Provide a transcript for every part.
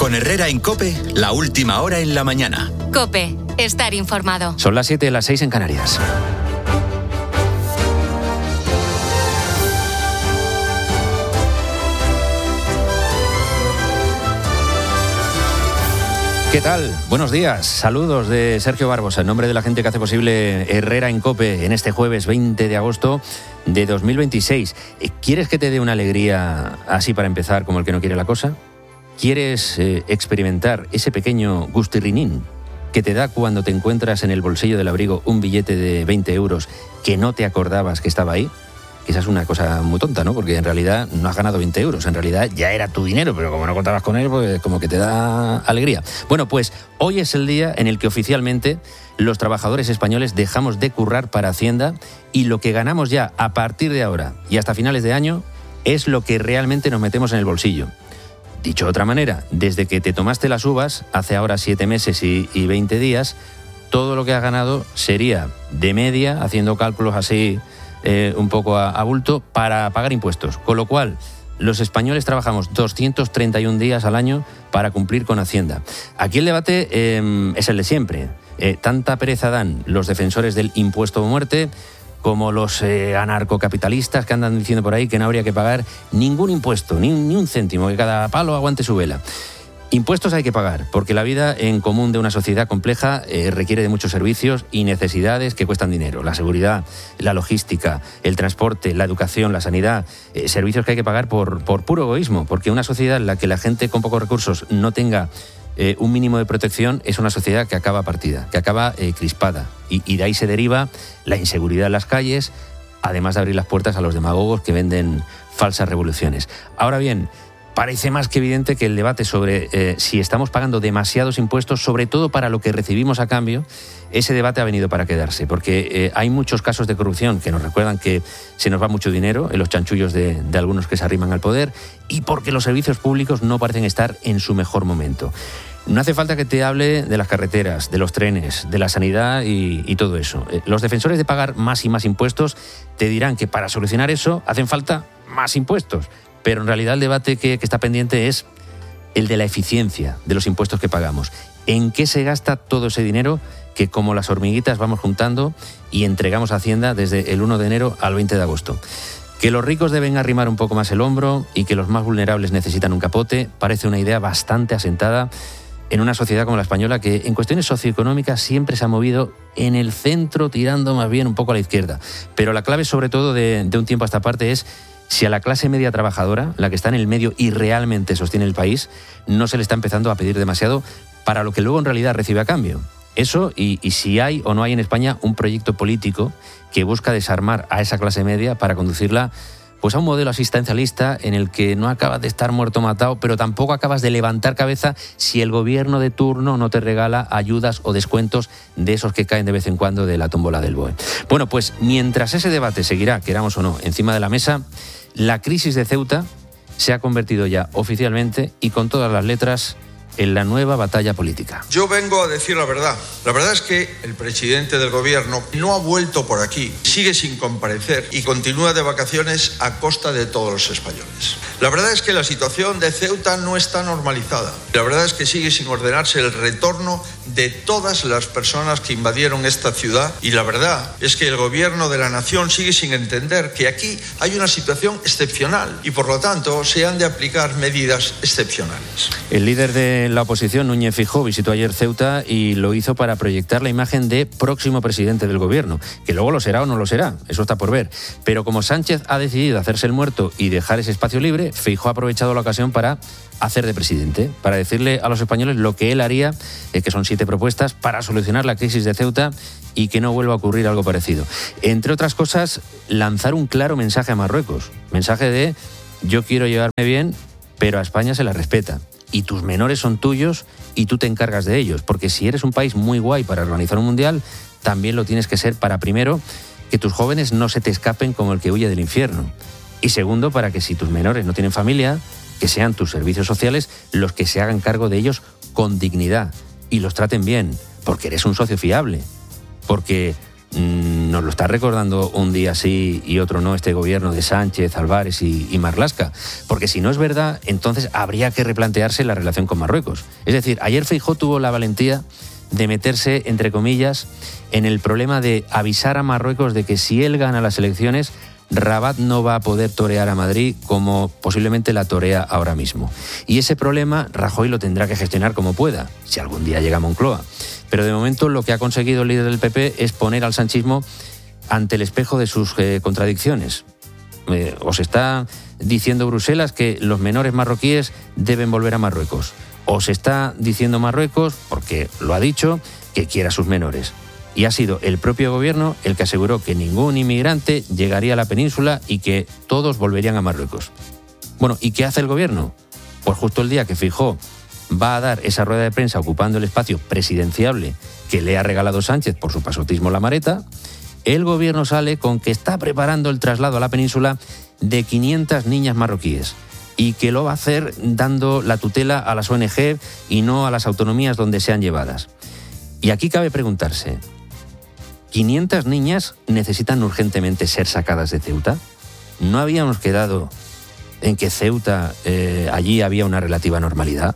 Con Herrera en COPE, la última hora en la mañana. COPE, estar informado. Son las 7, las 6 en Canarias. ¿Qué tal? Buenos días. Saludos de Sergio Barbosa, en nombre de la gente que hace posible Herrera en COPE en este jueves 20 de agosto de 2026. ¿Quieres que te dé una alegría así para empezar, como el que no quiere la cosa? ¿Quieres experimentar ese pequeño gustirrinín que te da cuando te encuentras en el bolsillo del abrigo un billete de 20 euros que no te acordabas que estaba ahí? Que esa es una cosa muy tonta, ¿no? Porque en realidad no has ganado 20 euros, en realidad ya era tu dinero, pero como no contabas con él, pues como que te da alegría. Bueno, pues hoy es el día en el que oficialmente los trabajadores españoles dejamos de currar para Hacienda y lo que ganamos ya a partir de ahora y hasta finales de año es lo que realmente nos metemos en el bolsillo. Dicho de otra manera, desde que te tomaste las uvas, hace ahora 7 meses y 20 días, todo lo que has ganado sería de media, haciendo cálculos así un poco a bulto, para pagar impuestos. Con lo cual, los españoles trabajamos 231 días al año para cumplir con Hacienda. Aquí el debate es el de siempre. Tanta pereza dan los defensores del impuesto de muerte como los anarcocapitalistas que andan diciendo por ahí que no habría que pagar ningún impuesto, ni un céntimo, que cada palo aguante su vela. Impuestos hay que pagar, porque la vida en común de una sociedad compleja requiere de muchos servicios y necesidades que cuestan dinero. La seguridad, la logística, el transporte, la educación, la sanidad, servicios que hay que pagar por puro egoísmo, porque una sociedad en la que la gente con pocos recursos no tenga un mínimo de protección es una sociedad que acaba partida, que acaba crispada. Y de ahí se deriva la inseguridad en las calles, además de abrir las puertas a los demagogos que venden falsas revoluciones. Ahora bien, parece más que evidente que el debate sobre si estamos pagando demasiados impuestos, sobre todo para lo que recibimos a cambio, ese debate ha venido para quedarse, porque hay muchos casos de corrupción que nos recuerdan que se nos va mucho dinero en los chanchullos de algunos que se arriman al poder y porque los servicios públicos no parecen estar en su mejor momento. No hace falta que te hable de las carreteras, de los trenes, de la sanidad y todo eso. Los defensores de pagar más y más impuestos te dirán que para solucionar eso hacen falta más impuestos. Pero en realidad el debate que está pendiente es el de la eficiencia de los impuestos que pagamos. ¿En qué se gasta todo ese dinero que como las hormiguitas vamos juntando y entregamos a Hacienda desde el 1 de enero al 20 de agosto? Que los ricos deben arrimar un poco más el hombro y que los más vulnerables necesitan un capote parece una idea bastante asentada en una sociedad como la española que en cuestiones socioeconómicas siempre se ha movido en el centro, tirando más bien un poco a la izquierda. Pero la clave sobre todo de un tiempo a esta parte es si a la clase media trabajadora, la que está en el medio y realmente sostiene el país, no se le está empezando a pedir demasiado para lo que luego en realidad recibe a cambio. Eso y si hay o no hay en España un proyecto político que busca desarmar a esa clase media para conducirla pues a un modelo asistencialista en el que no acabas de estar muerto matado, pero tampoco acabas de levantar cabeza si el gobierno de turno no te regala ayudas o descuentos de esos que caen de vez en cuando de la tómbola del BOE. Bueno, pues mientras ese debate seguirá, queramos o no, encima de la mesa, la crisis de Ceuta se ha convertido ya oficialmente y con todas las letras en la nueva batalla política. Yo vengo a decir la verdad. La verdad es que el presidente del gobierno no ha vuelto por aquí, sigue sin comparecer y continúa de vacaciones a costa de todos los españoles. La verdad es que la situación de Ceuta no está normalizada. La verdad es que sigue sin ordenarse el retorno de todas las personas que invadieron esta ciudad y la verdad es que el gobierno de la nación sigue sin entender que aquí hay una situación excepcional y por lo tanto se han de aplicar medidas excepcionales. El líder de la oposición, Núñez Feijóo, visitó ayer Ceuta y lo hizo para proyectar la imagen de próximo presidente del gobierno, que luego lo será o no lo será, eso está por ver. Pero como Sánchez ha decidido hacerse el muerto y dejar ese espacio libre, Feijóo ha aprovechado la ocasión para hacer de presidente, para decirle a los españoles lo que él haría, que son 7 propuestas para solucionar la crisis de Ceuta y que no vuelva a ocurrir algo parecido. Entre otras cosas, lanzar un claro mensaje a Marruecos, mensaje de yo quiero llevarme bien, pero a España se la respeta. Y tus menores son tuyos y tú te encargas de ellos. Porque si eres un país muy guay para organizar un mundial, también lo tienes que ser para, primero, que tus jóvenes no se te escapen como el que huye del infierno. Y segundo, para que si tus menores no tienen familia, que sean tus servicios sociales los que se hagan cargo de ellos con dignidad y los traten bien, porque eres un socio fiable. Porque nos lo está recordando un día sí y otro no este gobierno de Sánchez, Álvarez y Marlaska. Porque si no es verdad, entonces habría que replantearse la relación con Marruecos. Es decir, ayer Feijóo tuvo la valentía de meterse, entre comillas, en el problema de avisar a Marruecos de que si él gana las elecciones, Rabat no va a poder torear a Madrid como posiblemente la torea ahora mismo. Y ese problema Rajoy lo tendrá que gestionar como pueda, si algún día llega a Moncloa. Pero de momento lo que ha conseguido el líder del PP es poner al sanchismo ante el espejo de sus contradicciones. Os está diciendo Bruselas que los menores marroquíes deben volver a Marruecos. Os está diciendo Marruecos, porque lo ha dicho, que quiere a sus menores. Y ha sido el propio gobierno el que aseguró que ningún inmigrante llegaría a la península y que todos volverían a Marruecos. Bueno, ¿y qué hace el gobierno? Pues justo el día que Feijóo va a dar esa rueda de prensa ocupando el espacio presidenciable que le ha regalado Sánchez por su pasotismo La Mareta, el gobierno sale con que está preparando el traslado a la península de 500 niñas marroquíes y que lo va a hacer dando la tutela a las ONG y no a las autonomías donde sean llevadas. Y aquí cabe preguntarse, ¿500 niñas necesitan urgentemente ser sacadas de Ceuta? ¿No habíamos quedado en que Ceuta, allí había una relativa normalidad?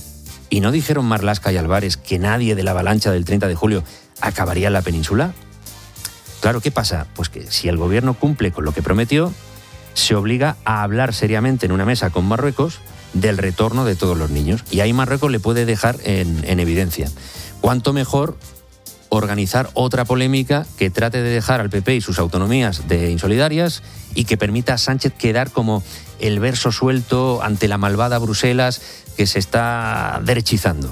¿Y no dijeron Marlaska y Álvarez que nadie de la avalancha del 30 de julio acabaría en la península? Claro, ¿qué pasa? Pues que si el gobierno cumple con lo que prometió, se obliga a hablar seriamente en una mesa con Marruecos del retorno de todos los niños. Y ahí Marruecos le puede dejar en evidencia. ¿Cuánto mejor organizar otra polémica que trate de dejar al PP y sus autonomías de insolidarias y que permita a Sánchez quedar como el verso suelto ante la malvada Bruselas que se está derechizando?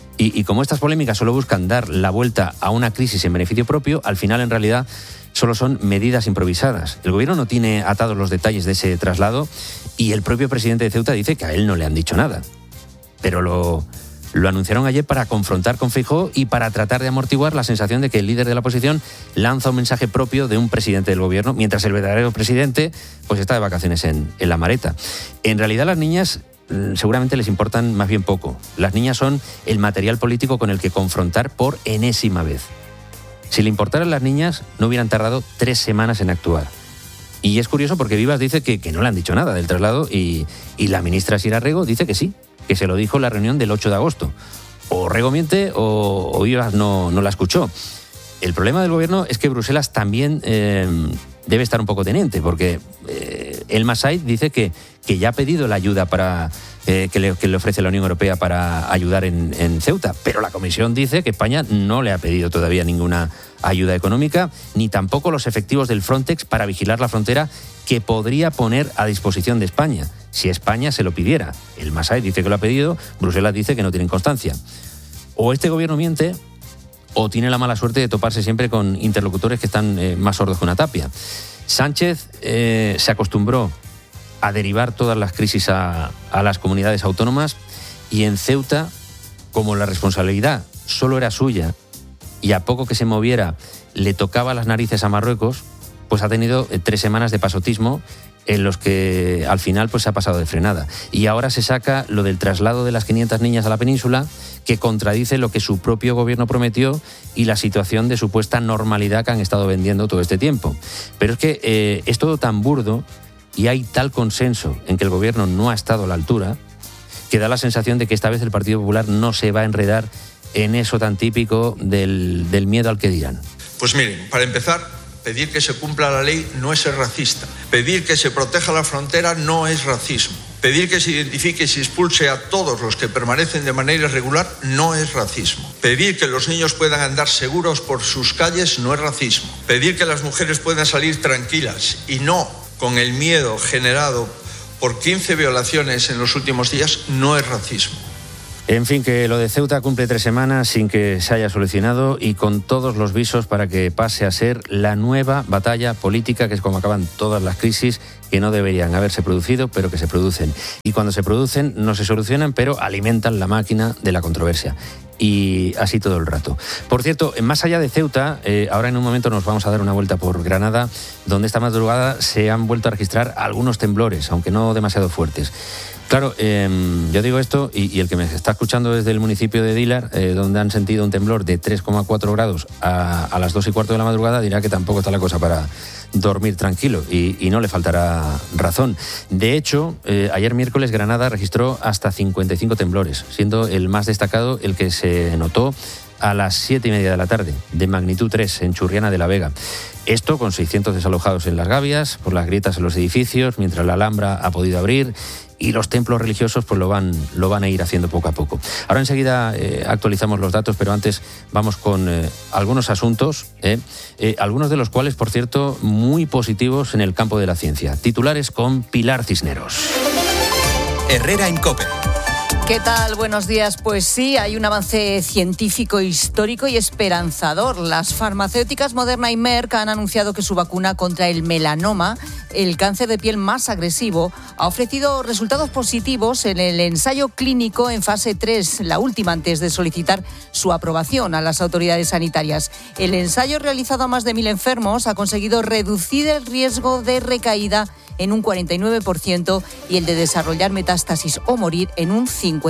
Y como estas polémicas solo buscan dar la vuelta a una crisis en beneficio propio, al final en realidad solo son medidas improvisadas. El gobierno no tiene atados los detalles de ese traslado y el propio presidente de Ceuta dice que a él no le han dicho nada. Pero lo anunciaron ayer para confrontar con Feijóo y para tratar de amortiguar la sensación de que el líder de la oposición lanza un mensaje propio de un presidente del gobierno, mientras el verdadero presidente pues está de vacaciones en La Mareta. En realidad las niñas seguramente les importan más bien poco. Las niñas son el material político con el que confrontar por enésima vez. Si le importaran las niñas, no hubieran tardado 3 semanas en actuar. Y es curioso porque Vivas dice que no le han dicho nada del traslado y la ministra Sira Rego dice que sí, que se lo dijo en la reunión del 8 de agosto. O Rego miente o Vivas no la escuchó. El problema del gobierno es que Bruselas también debe estar un poco teniente, porque El Massaid dice que ya ha pedido la ayuda para que le ofrece la Unión Europea para ayudar en Ceuta, pero la Comisión dice que España no le ha pedido todavía ninguna ayuda económica, ni tampoco los efectivos del Frontex para vigilar la frontera que podría poner a disposición de España, si España se lo pidiera. El Massaid dice que lo ha pedido, Bruselas dice que no tienen constancia. O este gobierno miente, o tiene la mala suerte de toparse siempre con interlocutores que están más sordos que una tapia. Sánchez se acostumbró a derivar todas las crisis a las comunidades autónomas y en Ceuta, como la responsabilidad solo era suya y a poco que se moviera le tocaba las narices a Marruecos, pues ha tenido 3 semanas de pasotismo en los que al final pues se ha pasado de frenada. Y ahora se saca lo del traslado de las 500 niñas a la península, que contradice lo que su propio gobierno prometió y la situación de supuesta normalidad que han estado vendiendo todo este tiempo. Pero es que es todo tan burdo y hay tal consenso en que el gobierno no ha estado a la altura que da la sensación de que esta vez el Partido Popular no se va a enredar en eso tan típico del miedo al que dirán. Pues miren, para empezar, pedir que se cumpla la ley no es ser racista. Pedir que se proteja la frontera no es racismo. Pedir que se identifique y se expulse a todos los que permanecen de manera irregular no es racismo. Pedir que los niños puedan andar seguros por sus calles no es racismo. Pedir que las mujeres puedan salir tranquilas y no con el miedo generado por 15 violaciones en los últimos días no es racismo. En fin, que lo de Ceuta cumple 3 semanas sin que se haya solucionado y con todos los visos para que pase a ser la nueva batalla política, que es como acaban todas las crisis que no deberían haberse producido, pero que se producen. Y cuando se producen no se solucionan, pero alimentan la máquina de la controversia. Y así todo el rato. Por cierto, más allá de Ceuta, ahora en un momento nos vamos a dar una vuelta por Granada, donde esta madrugada se han vuelto a registrar algunos temblores, aunque no demasiado fuertes. Claro, yo digo esto y el que me está escuchando desde el municipio de Dílar, donde han sentido un temblor de 3,4 grados a las 2:15 de la madrugada, dirá que tampoco está la cosa para dormir tranquilo y no le faltará razón. De hecho, ayer miércoles Granada registró hasta 55 temblores, siendo el más destacado el que se notó a las 7:30 de la tarde, de magnitud 3, en Churriana de la Vega. Esto con 600 desalojados en las gavias, por las grietas en los edificios, mientras la Alhambra ha podido abrir y los templos religiosos pues lo van a ir haciendo poco a poco. Ahora enseguida actualizamos los datos, pero antes vamos con algunos asuntos, algunos de los cuales, por cierto, muy positivos en el campo de la ciencia. Titulares con Pilar Cisneros. Herrera en COPE. ¿Qué tal? Buenos días. Pues sí, hay un avance científico histórico y esperanzador. Las farmacéuticas Moderna y Merck han anunciado que su vacuna contra el melanoma, el cáncer de piel más agresivo, ha ofrecido resultados positivos en el ensayo clínico en fase 3, la última antes de solicitar su aprobación a las autoridades sanitarias. El ensayo realizado a más de 1.000 enfermos ha conseguido reducir el riesgo de recaída en un 49% y el de desarrollar metástasis o morir en un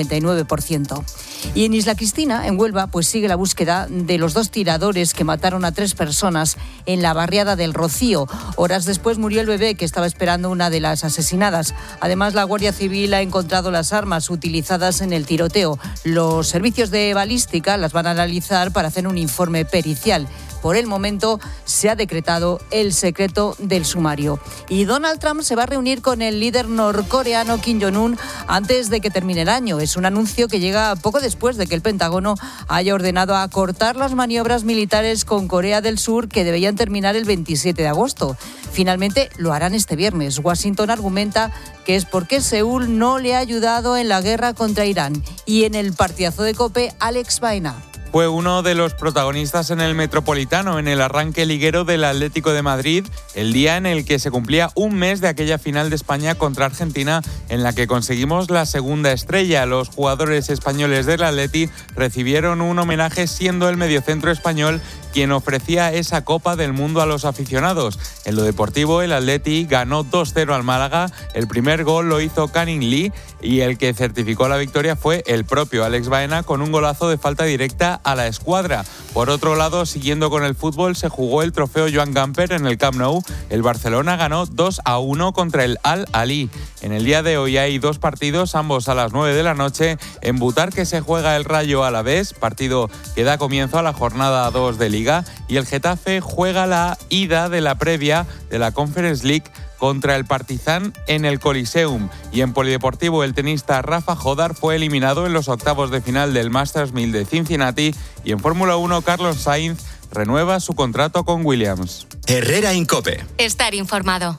59%. Y en Isla Cristina, en Huelva, pues sigue la búsqueda de los 2 tiradores que mataron a 3 personas en la barriada del Rocío. Horas después murió el bebé que estaba esperando una de las asesinadas. Además, la Guardia Civil ha encontrado las armas utilizadas en el tiroteo. Los servicios de balística las van a analizar para hacer un informe pericial. Por el momento se ha decretado el secreto del sumario. Y Donald Trump se va a reunir con el líder norcoreano Kim Jong-un antes de que termine el año. Es un anuncio que llega poco después de que el Pentágono haya ordenado acortar las maniobras militares con Corea del Sur que debían terminar el 27 de agosto. Finalmente lo harán este viernes. Washington argumenta que es porque Seúl no le ha ayudado en la guerra contra Irán. Y en el partidazo de COPE, Alex Baena. Fue uno de los protagonistas en el Metropolitano, en el arranque liguero del Atlético de Madrid, el día en el que se cumplía un mes de aquella final de España contra Argentina, en la que conseguimos la segunda estrella. Los jugadores españoles del Atleti recibieron un homenaje siendo el mediocentro español quien ofrecía esa Copa del Mundo a los aficionados. En lo deportivo, el Atleti ganó 2-0 al Málaga. El primer gol lo hizo Canning Lee y el que certificó la victoria fue el propio Alex Baena con un golazo de falta directa a la escuadra. Por otro lado, siguiendo con el fútbol, se jugó el trofeo Joan Gamper en el Camp Nou. El Barcelona ganó 2-1 contra el Al-Ahly. En el día de hoy hay 2 partidos, ambos a las 9 de la noche. En Butarque se juega el Rayo Alavés, partido que da comienzo a la jornada 2 de Liga. Y el Getafe juega la ida de la previa de la Conference League contra el Partizan en el Coliseum. Y en polideportivo, el tenista Rafa Jodar fue eliminado en los octavos de final del Masters 1000 de Cincinnati. Y en Fórmula 1, Carlos Sainz renueva su contrato con Williams. Herrera en COPE. Estar informado.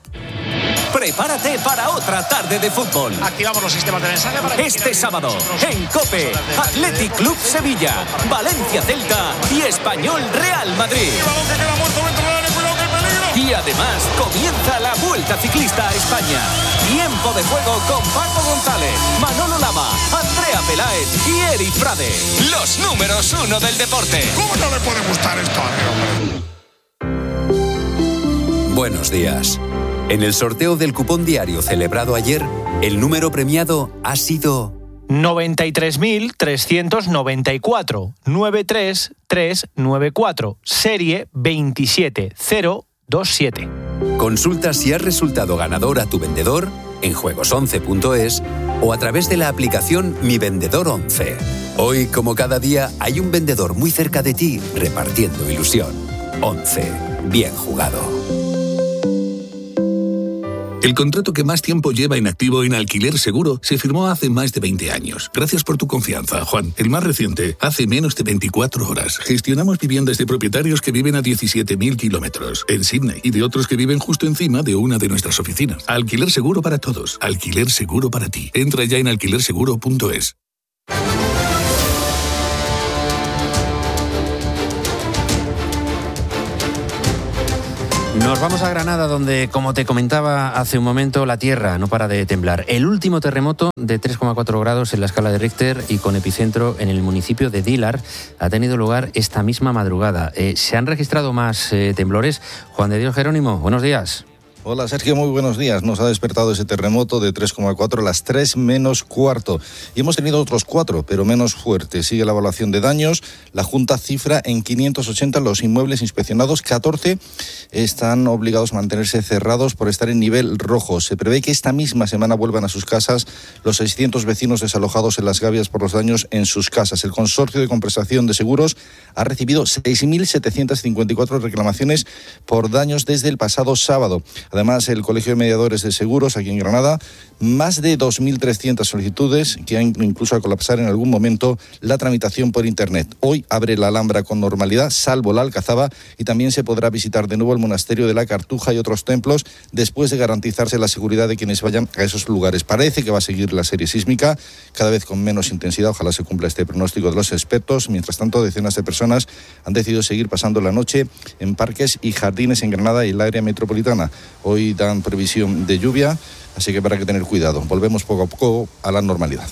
Prepárate para otra tarde de fútbol. Activamos los sistemas de mensaje para este sábado en COPE, Athletic Club Sevilla, Valencia Celta y Español Real Madrid. Y además comienza la Vuelta Ciclista a España. Tiempo de juego con Paco González, Manolo Lama, Andrea Peláez y Eric Frade. Los números 1 del deporte. ¿Cómo no le puede gustar esto a hombre? Buenos días. En el sorteo del cupón diario celebrado ayer, el número premiado ha sido 93.394 93394, serie 27027. Consulta si has resultado ganador a tu vendedor en juegos11.es o a través de la aplicación Mi Vendedor 11. Hoy, como cada día, hay un vendedor muy cerca de ti repartiendo ilusión. 11. Bien jugado. El contrato que más tiempo lleva inactivo en Alquiler Seguro se firmó hace más de 20 años. Gracias por tu confianza, Juan. El más reciente, hace menos de 24 horas. Gestionamos viviendas de propietarios que viven a 17.000 kilómetros en Sydney y de otros que viven justo encima de una de nuestras oficinas. Alquiler Seguro para todos. Alquiler Seguro para ti. Entra ya en alquilerseguro.es. Nos vamos a Granada, donde, como te comentaba hace un momento, la tierra no para de temblar. El último terremoto de 3,4 grados en la escala de Richter y con epicentro en el municipio de Dílar ha tenido lugar esta misma madrugada. ¿Se han registrado más temblores? Juan de Dios Jerónimo, buenos días. Hola Sergio, muy buenos días. Nos ha despertado ese terremoto de 3,4 a las 3 menos cuarto. Y hemos tenido otros 4, pero menos fuertes. Sigue la evaluación de daños. La Junta cifra en 580 los inmuebles inspeccionados. 14 están obligados a mantenerse cerrados por estar en nivel rojo. Se prevé que esta misma semana vuelvan a sus casas los 600 vecinos desalojados en Las Gavias por los daños en sus casas. El Consorcio de Compensación de Seguros ha recibido 6.754 reclamaciones por daños desde el pasado sábado. Además, el Colegio de Mediadores de Seguros, aquí en Granada, más de 2.300 solicitudes que han incluso a colapsar en algún momento la tramitación por Internet. Hoy abre la Alhambra con normalidad, salvo la Alcazaba, y también se podrá visitar de nuevo el monasterio de la Cartuja y otros templos después de garantizarse la seguridad de quienes vayan a esos lugares. Parece que va a seguir la serie sísmica, cada vez con menos intensidad. Ojalá se cumpla este pronóstico de los expertos. Mientras tanto, decenas de personas han decidido seguir pasando la noche en parques y jardines en Granada y el área metropolitana. Hoy dan previsión de lluvia, así que habrá que tener cuidado. Volvemos poco a poco a la normalidad.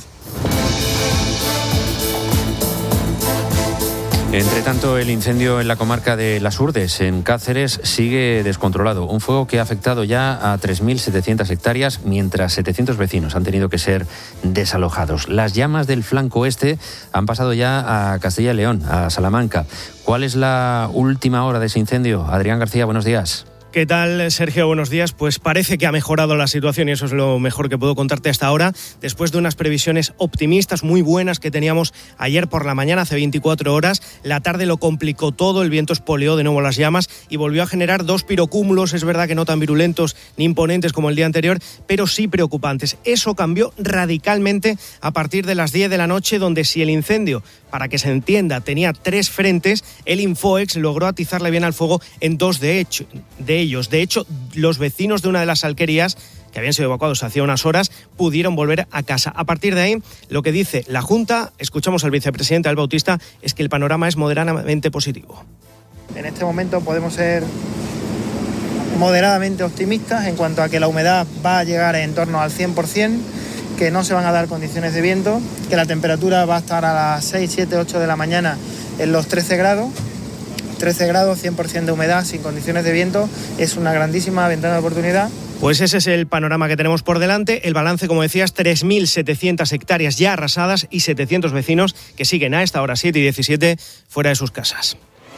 Entre tanto, el incendio en la comarca de Las Urdes, en Cáceres, sigue descontrolado. Un fuego que ha afectado ya a 3.700 hectáreas, mientras 700 vecinos han tenido que ser desalojados. Las llamas del flanco este han pasado ya a Castilla y León, a Salamanca. ¿Cuál es la última hora de ese incendio? Adrián García, buenos días. ¿Qué tal, Sergio? Buenos días. Pues parece que ha mejorado la situación y eso es lo mejor que puedo contarte hasta ahora, después de unas previsiones optimistas muy buenas que teníamos ayer por la mañana, hace 24 horas. La tarde lo complicó todo, el viento espoleó de nuevo las llamas y volvió a generar 2 pirocúmulos, es verdad que no tan virulentos ni imponentes como el día anterior, pero sí preocupantes. Eso cambió radicalmente a partir de las 10 de la noche, donde si el incendio, para que se entienda, tenía 3 frentes, el Infoex logró atizarle bien al fuego en 2 de ellos. De hecho, los vecinos de una de las alquerías, que habían sido evacuados hacía unas horas, pudieron volver a casa. A partir de ahí, lo que dice la Junta, escuchamos al vicepresidente Al Bautista, es que el panorama es moderadamente positivo. En este momento podemos ser moderadamente optimistas en cuanto a que la humedad va a llegar en torno al 100%, que no se van a dar condiciones de viento, que la temperatura va a estar a las 6, 7, 8 de la mañana en los 13 grados. 13 grados, 100% de humedad, sin condiciones de viento, es una grandísima ventana de oportunidad. Pues ese es el panorama que tenemos por delante. El balance, como decías, 3.700 hectáreas ya arrasadas y 700 vecinos que siguen a esta hora 7 y 17 fuera de sus casas.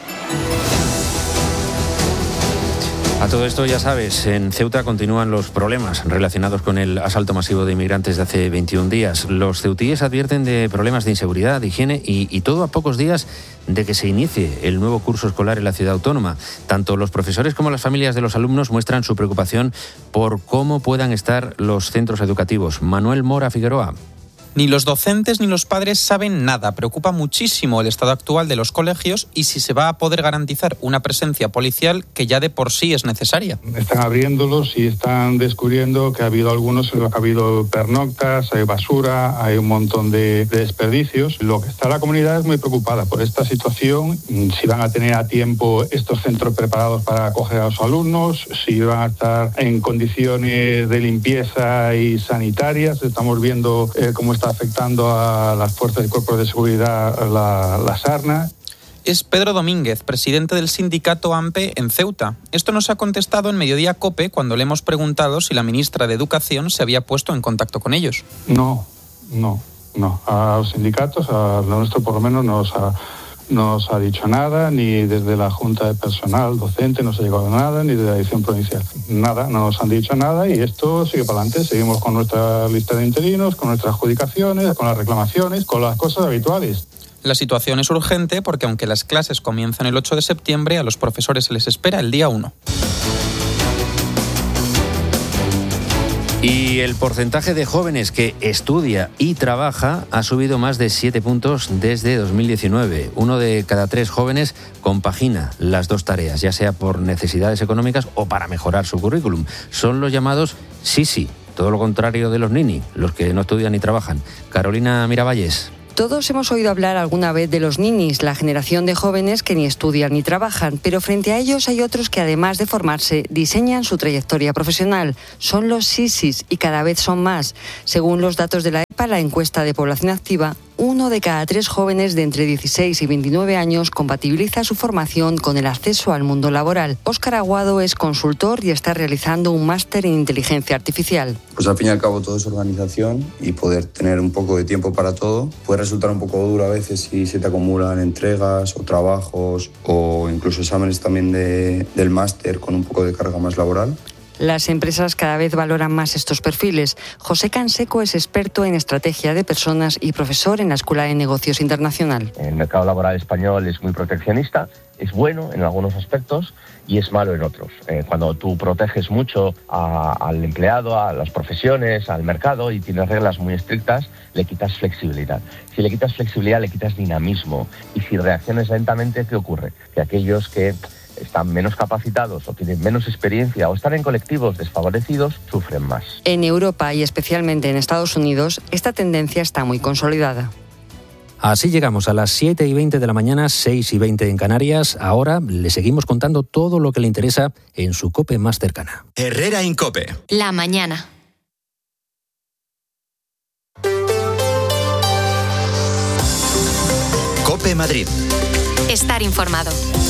A todo esto, ya sabes, en Ceuta continúan los problemas relacionados con el asalto masivo de inmigrantes de hace 21 días. Los ceutíes advierten de problemas de inseguridad, de higiene y todo a pocos días de que se inicie el nuevo curso escolar en la ciudad autónoma. Tanto los profesores como las familias de los alumnos muestran su preocupación por cómo puedan estar los centros educativos. Manuel Mora Figueroa. Ni los docentes ni los padres saben nada. Preocupa muchísimo el estado actual de los colegios y si se va a poder garantizar una presencia policial que ya de por sí es necesaria. Están abriéndolos y están descubriendo que ha habido algunos en los que ha habido pernoctas, hay basura, hay un montón de desperdicios. Lo que está la comunidad es muy preocupada por esta situación, si van a tener a tiempo estos centros preparados para acoger a los alumnos, si van a estar en condiciones de limpieza y sanitarias. Estamos viendo cómo está afectando a las fuerzas y cuerpos de seguridad la sarna. Es Pedro Domínguez, presidente del sindicato AMPE en Ceuta. Esto nos ha contestado en Mediodía COPE cuando le hemos preguntado si la ministra de Educación se había puesto en contacto con ellos. No. A los sindicatos, a lo nuestro por lo menos no os ha dicho nada, ni desde la Junta de Personal Docente nos ha llegado nada, ni de la Dirección Provincial. Nada, no nos han dicho nada y esto sigue para adelante. Seguimos con nuestra lista de interinos, con nuestras adjudicaciones, con las reclamaciones, con las cosas habituales. La situación es urgente porque aunque las clases comienzan el 8 de septiembre, a los profesores se les espera el día 1. Y el porcentaje de jóvenes que estudia y trabaja ha subido más de 7 puntos desde 2019. 1 de cada 3 jóvenes compagina las 2 tareas, ya sea por necesidades económicas o para mejorar su currículum. Son los llamados SISI, todo lo contrario de los NINI, los que no estudian ni trabajan. Carolina Miravalles. Todos hemos oído hablar alguna vez de los ninis, la generación de jóvenes que ni estudian ni trabajan, pero frente a ellos hay otros que además de formarse, diseñan su trayectoria profesional. Son los sisis y cada vez son más. Según los datos de la EPA, la encuesta de población activa, 1 de cada 3 jóvenes de entre 16 y 29 años compatibiliza su formación con el acceso al mundo laboral. Óscar Aguado es consultor y está realizando un máster en inteligencia artificial. Pues al fin y al cabo todo es organización y poder tener un poco de tiempo para todo. Puede resultar un poco duro a veces si se te acumulan entregas o trabajos o incluso exámenes también del máster con un poco de carga más laboral. Las empresas cada vez valoran más estos perfiles. José Canseco es experto en estrategia de personas y profesor en la Escuela de Negocios Internacional. El mercado laboral español es muy proteccionista, es bueno en algunos aspectos y es malo en otros. Cuando tú proteges mucho al empleado, a las profesiones, al mercado y tienes reglas muy estrictas, le quitas flexibilidad. Si le quitas flexibilidad, le quitas dinamismo. Y si reaccionas lentamente, ¿qué ocurre? Que aquellos que están menos capacitados o tienen menos experiencia o están en colectivos desfavorecidos, sufren más. En Europa y especialmente en Estados Unidos, esta tendencia está muy consolidada. Así llegamos a las 7:20 de la mañana, 6:20 en Canarias. Ahora le seguimos contando todo lo que le interesa en su COPE más cercana. Herrera Incope. La mañana. COPE Madrid. Estar informado.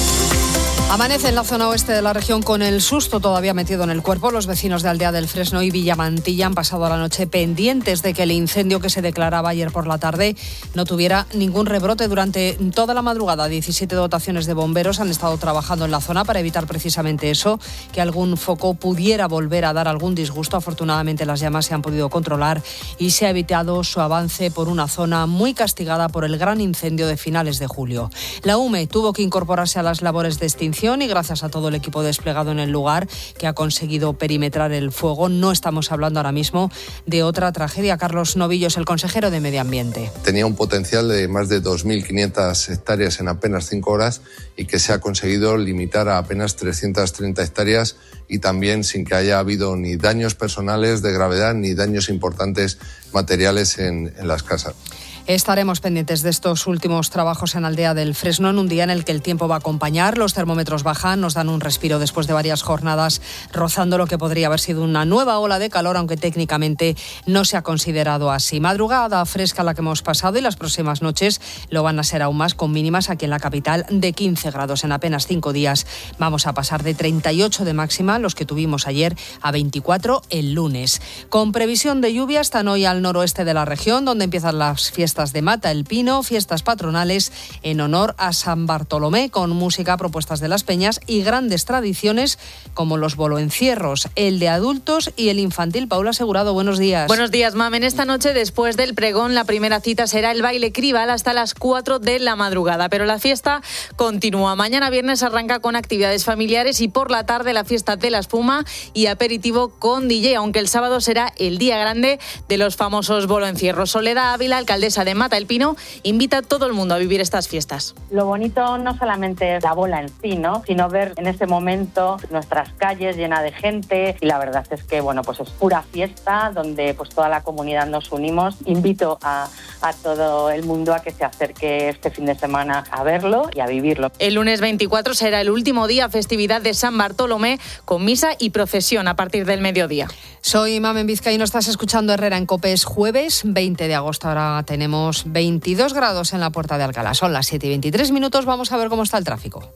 Amanece en la zona oeste de la región con el susto todavía metido en el cuerpo. Los vecinos de Aldea del Fresno y Villamantilla han pasado la noche pendientes de que el incendio que se declaraba ayer por la tarde no tuviera ningún rebrote. Durante toda la madrugada, 17 dotaciones de bomberos han estado trabajando en la zona para evitar precisamente eso, que algún foco pudiera volver a dar algún disgusto. Afortunadamente las llamas se han podido controlar y se ha evitado su avance por una zona muy castigada por el gran incendio de finales de julio. La UME tuvo que incorporarse a las labores de extinción y gracias a todo el equipo desplegado en el lugar que ha conseguido perimetrar el fuego, no estamos hablando ahora mismo de otra tragedia. Carlos Novillos, el consejero de Medio Ambiente. Tenía un potencial de más de 2.500 hectáreas en apenas 5 horas y que se ha conseguido limitar a apenas 330 hectáreas y también sin que haya habido ni daños personales de gravedad ni daños importantes materiales en las casas. Estaremos pendientes de estos últimos trabajos en Aldea del Fresno en un día en el que el tiempo va a acompañar, los termómetros bajan, nos dan un respiro después de varias jornadas rozando lo que podría haber sido una nueva ola de calor, aunque técnicamente no se ha considerado así. Madrugada fresca la que hemos pasado y las próximas noches lo van a ser aún más, con mínimas aquí en la capital de 15 grados. En apenas 5 días vamos a pasar de 38 de máxima, los que tuvimos ayer, a 24 el lunes. Con previsión de lluvia están hoy al noroeste de la región, donde empiezan las fiestas de Mata el Pino, fiestas patronales en honor a San Bartolomé, con música, propuestas de las peñas y grandes tradiciones como los boloencierros, el de adultos y el infantil. Paula Asegurado, buenos días. Buenos días, Mamen. Esta noche, después del pregón, la primera cita será el baile Cribal hasta las 4 de la madrugada, pero la fiesta continúa. Mañana viernes arranca con actividades familiares y por la tarde la fiesta de la espuma y aperitivo con DJ, aunque el sábado será el día grande de los famosos boloencierros. Soledad Ávila, alcaldesa de Mata el Pino, invita a todo el mundo a vivir estas fiestas. Lo bonito no solamente es la bola en sí, ¿no?, sino ver en este momento nuestras calles llenas de gente y la verdad es que, bueno, pues es pura fiesta donde pues toda la comunidad nos unimos. Invito a todo el mundo a que se acerque este fin de semana a verlo y a vivirlo. El lunes 24 será el último día festividad de San Bartolomé con misa y procesión a partir del mediodía. Soy Mamen Vizcaíno, estás escuchando Herrera en COPE. Es jueves 20 de agosto, ahora tenemos 22 grados en la Puerta de Alcalá. Son las 7:23, vamos a ver cómo está el tráfico.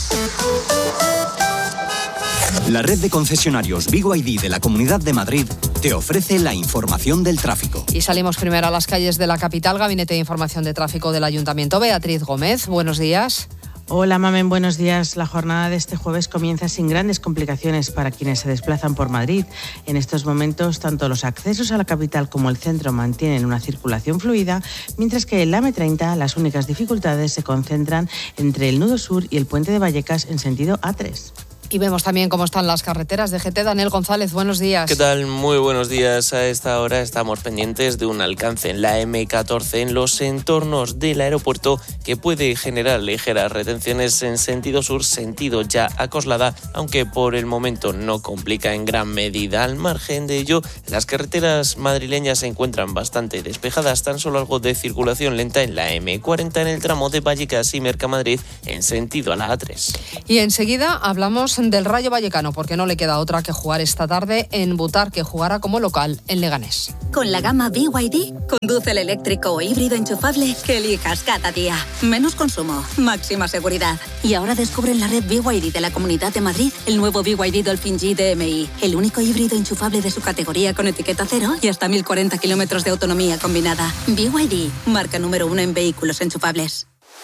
La red de concesionarios Vigo ID de la Comunidad de Madrid te ofrece la información del tráfico. Y salimos primero a las calles de la capital. Gabinete de Información de Tráfico del Ayuntamiento. Beatriz Gómez, buenos días. Hola, Mamen, buenos días. La jornada de este jueves comienza sin grandes complicaciones para quienes se desplazan por Madrid. En estos momentos, tanto los accesos a la capital como el centro mantienen una circulación fluida, mientras que en la M30 las únicas dificultades se concentran entre el nudo sur y el puente de Vallecas en sentido A3. Y vemos también cómo están las carreteras de GT. Daniel González, buenos días. ¿Qué tal? Muy buenos días. A esta hora estamos pendientes de un alcance en la M14 en los entornos del aeropuerto que puede generar ligeras retenciones en sentido sur, sentido ya a Coslada, aunque por el momento no complica en gran medida. Al margen de ello, las carreteras madrileñas se encuentran bastante despejadas, tan solo algo de circulación lenta en la M40 en el tramo de Vallecas y Mercamadrid en sentido a la A3. Y enseguida hablamos del Rayo Vallecano, porque no le queda otra que jugar esta tarde en Butarque, que jugará como local en Leganés. Con la gama BYD, conduce el eléctrico o híbrido enchufable que elijas cada día. Menos consumo, máxima seguridad. Y ahora descubre en la red BYD de la Comunidad de Madrid el nuevo BYD Dolphin G DMI, el único híbrido enchufable de su categoría con etiqueta cero y hasta 1040 kilómetros de autonomía combinada. BYD, marca número 1 en vehículos enchufables.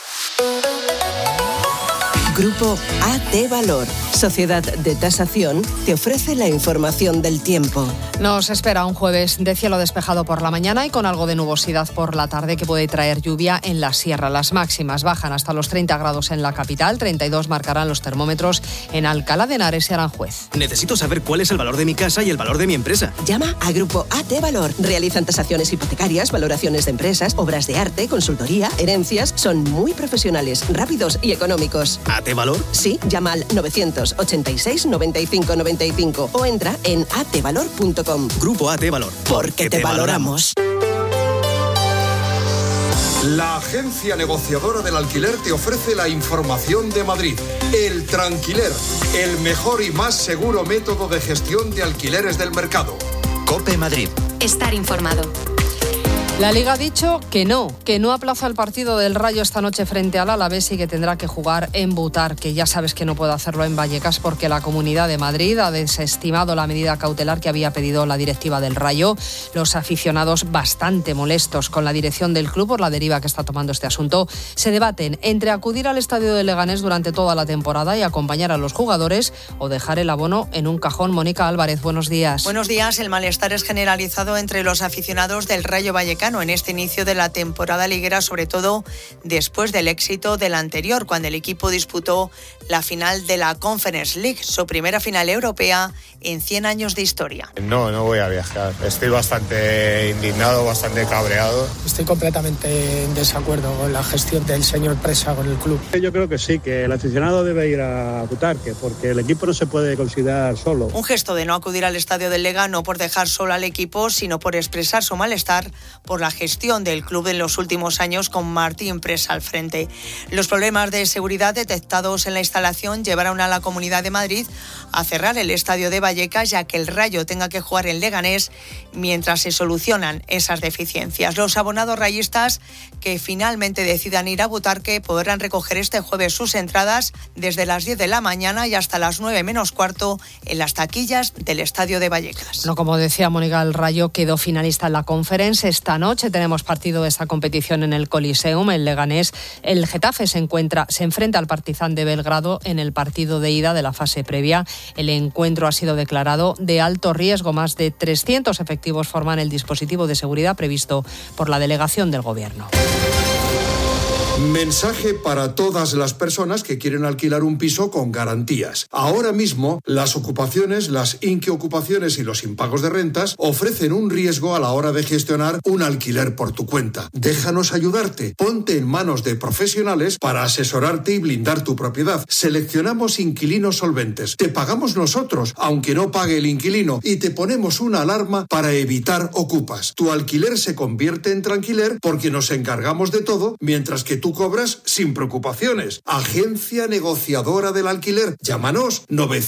Grupo AT Valor, sociedad de tasación, te ofrece la información del tiempo. Nos espera un jueves de cielo despejado por la mañana y con algo de nubosidad por la tarde que puede traer lluvia en la sierra. Las máximas bajan hasta los 30 grados en la capital, 32 marcarán los termómetros en Alcalá de Henares y Aranjuez. Necesito saber cuál es el valor de mi casa y el valor de mi empresa. Llama a Grupo AT Valor. Realizan tasaciones hipotecarias, valoraciones de empresas, obras de arte, consultoría, herencias. Son muy profesionales, rápidos y económicos. ¿AT Valor? Sí, llama al 986 95 95 o entra en atvalor.com. Grupo AT Valor. Porque te valoramos. La agencia negociadora del alquiler te ofrece la información de Madrid. El Tranquiler, el mejor y más seguro método de gestión de alquileres del mercado. COPE Madrid. Estar informado. La Liga ha dicho que no aplaza el partido del Rayo esta noche frente al Alavés y que tendrá que jugar en Butarque. Ya sabes que no puede hacerlo en Vallecas porque la Comunidad de Madrid ha desestimado la medida cautelar que había pedido la directiva del Rayo. Los aficionados, bastante molestos con la dirección del club por la deriva que está tomando este asunto, se debaten entre acudir al estadio de Leganés durante toda la temporada y acompañar a los jugadores o dejar el abono en un cajón. Mónica Álvarez, buenos días. Buenos días. El malestar es generalizado entre los aficionados del Rayo Vallecano en este inicio de la temporada liguera, sobre todo después del éxito del anterior, cuando el equipo disputó la final de la Conference League, su primera final europea en 100 años de historia. No voy a viajar. Estoy bastante indignado, bastante cabreado. Estoy completamente en desacuerdo con la gestión del señor Presa con el club. Yo creo que sí, que el aficionado debe ir a Butarque, porque el equipo no se puede considerar solo. Un gesto de no acudir al estadio del Lega, no por dejar solo al equipo, sino por expresar su malestar por la gestión del club en los últimos años con Martín Presa al frente. Los problemas de seguridad detectados en la instalación llevaron a la Comunidad de Madrid a cerrar el estadio de Vallecas, ya que el Rayo tenga que jugar en Leganés mientras se solucionan esas deficiencias. Los abonados rayistas que finalmente decidan ir a Butarque podrán recoger este jueves sus entradas desde las 10 de la mañana y hasta las 9 menos cuarto en las taquillas del estadio de Vallecas. No, como decía Mónica, el Rayo quedó finalista en la Conference. Esta noche tenemos partido de esta competición en el Coliseum, en Leganés. El Getafe se enfrenta al Partizan de Belgrado en el partido de ida de la fase previa. El encuentro ha sido declarado de alto riesgo. Más de 300 efectivos forman el dispositivo de seguridad previsto por la delegación del Gobierno. Mensaje para todas las personas que quieren alquilar un piso con garantías. Ahora mismo, las ocupaciones, las inquiocupaciones y los impagos de rentas ofrecen un riesgo a la hora de gestionar un alquiler por tu cuenta. Déjanos ayudarte. Ponte en manos de profesionales para asesorarte y blindar tu propiedad. Seleccionamos inquilinos solventes. Te pagamos nosotros, aunque no pague el inquilino, y te ponemos una alarma para evitar ocupas. Tu alquiler se convierte en tranquiler porque nos encargamos de todo, mientras que tú cobras sin preocupaciones. Agencia negociadora del alquiler. Llámanos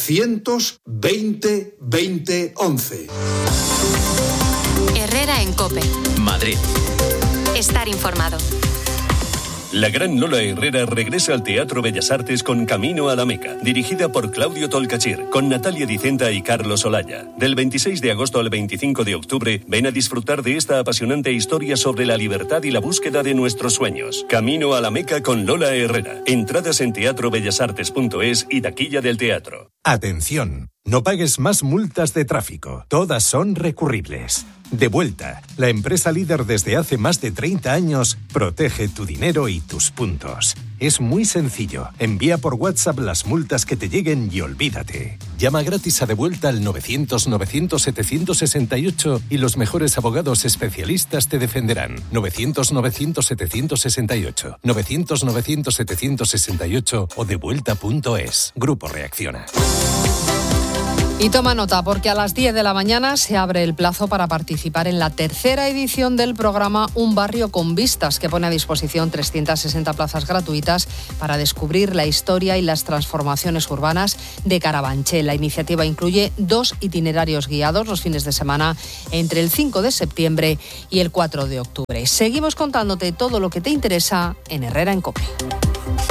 920 20 11. Herrera en COPE. Madrid. Estar informado. La gran Lola Herrera regresa al Teatro Bellas Artes con Camino a la Meca, dirigida por Claudio Tolcachir, con Natalia Dicenta y Carlos Olaya. Del 26 de agosto al 25 de octubre, ven a disfrutar de esta apasionante historia sobre la libertad y la búsqueda de nuestros sueños. Camino a la Meca con Lola Herrera. Entradas en teatrobellasartes.es y taquilla del teatro. Atención, no pagues más multas de tráfico. Todas son recurribles. Devuelta, la empresa líder desde hace más de 30 años, protege tu dinero y tus puntos. Es muy sencillo. Envía por WhatsApp las multas que te lleguen y olvídate. Llama gratis a Devuelta al 900-900-768 y los mejores abogados especialistas te defenderán. 900-900-768. 900-900-768 o devuelta.es. Grupo Reacciona. Y toma nota, porque a las 10 de la mañana se abre el plazo para participar en la tercera edición del programa Un barrio con vistas, que pone a disposición 360 plazas gratuitas para descubrir la historia y las transformaciones urbanas de Carabanchel. La iniciativa incluye 2 itinerarios guiados los fines de semana entre el 5 de septiembre y el 4 de octubre. Seguimos contándote todo lo que te interesa en Herrera en COPE.